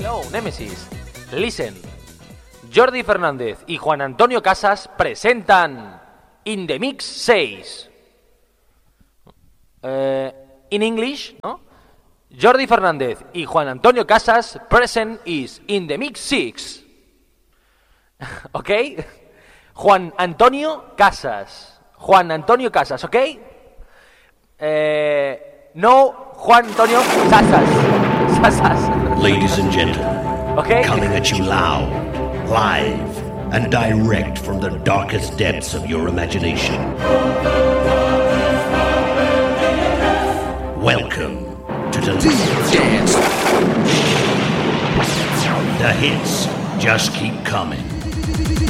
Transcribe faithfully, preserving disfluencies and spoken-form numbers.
Hello, Nemesis. Listen. Jordi Fernández y Juan Antonio Casas presentan In the Mix seis. Uh, in English, ¿no? Jordi Fernández y Juan Antonio Casas present is In the Mix six. ¿Ok? Juan Antonio Casas. Juan Antonio Casas, ¿ok? Eh, no, Juan Antonio Casas. Casas. Ladies and gentlemen, okay? Coming at you loud, live, and direct from the darkest depths of your imagination. Welcome to the Dance. The hits just keep coming.